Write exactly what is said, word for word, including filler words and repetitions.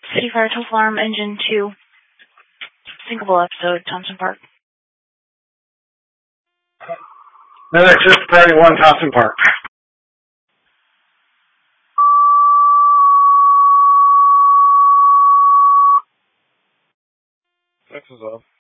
City Fire Total Alarm Engine two. Sinkable episode, Thompson Park. Medic, just Priority one, Thompson Park. Six is off.